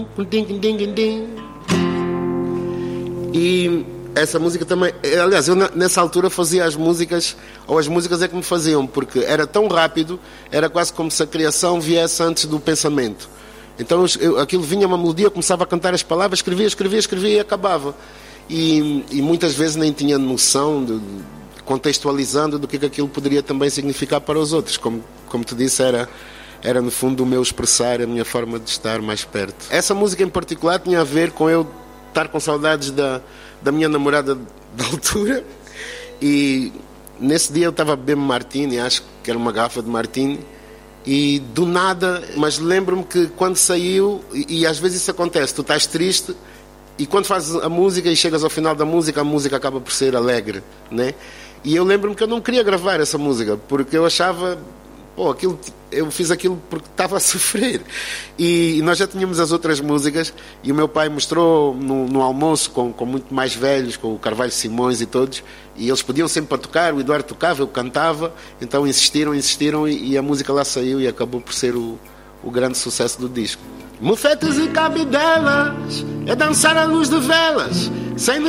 E essa música também, aliás, eu nessa altura fazia as músicas, ou as músicas é que me faziam, porque era tão rápido, era quase como se a criação viesse antes do pensamento. Então aquilo vinha uma melodia, eu começava a cantar as palavras, escrevia e acabava. E muitas vezes nem tinha noção, contextualizando do que aquilo poderia também significar para os outros. Como te disse, era no fundo o meu expressar, a minha forma de estar mais perto. Essa música em particular tinha a ver com eu estar com saudades da minha namorada da altura, e nesse dia eu estava a beber Martini, acho que era uma garrafa de Martini, e do nada, mas lembro-me que quando saiu, e às vezes isso acontece, tu estás triste e quando fazes a música e chegas ao final da música, a música acaba por ser alegre, né? E eu lembro-me que eu não queria gravar essa música, porque eu achava, eu fiz aquilo porque estava a sofrer. E nós já tínhamos as outras músicas, e o meu pai mostrou no almoço com muito mais velhos, com o Carvalho Simões e todos, e eles pediam sempre para tocar, o Eduardo tocava, eu cantava, então insistiram, e a música lá saiu e acabou por ser o grande sucesso do disco. Mofetes e cabidelas, é dançar à luz de velas, sem